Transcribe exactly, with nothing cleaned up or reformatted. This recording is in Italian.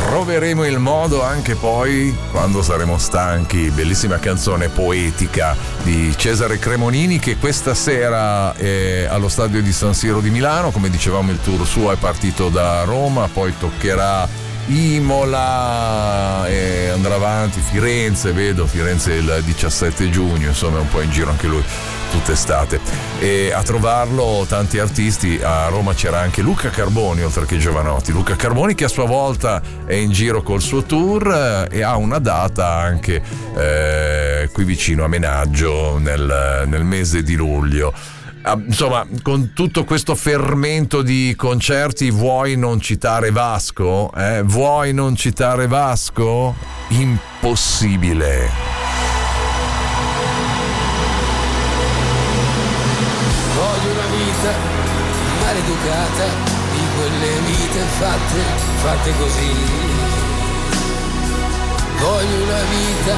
troveremo il modo anche poi quando saremo stanchi. Bellissima canzone poetica di Cesare Cremonini, che questa sera è allo stadio di San Siro di Milano. Come dicevamo, il tour suo è partito da Roma, poi toccherà Imola e andrà avanti Firenze, vedo Firenze il diciassette giugno, insomma è un po' in giro anche lui tutt'estate. E a trovarlo tanti artisti. A Roma c'era anche Luca Carboni, oltre che Giovanotti. Luca Carboni, che a sua volta è in giro col suo tour e ha una data anche eh, qui vicino a Menaggio nel, nel mese di luglio. Insomma, con tutto questo fermento di concerti, vuoi non citare Vasco? Eh? Vuoi non citare Vasco? Impossibile. Voglio una vita maleducata, di quelle vite fatte, fatte così. Voglio una vita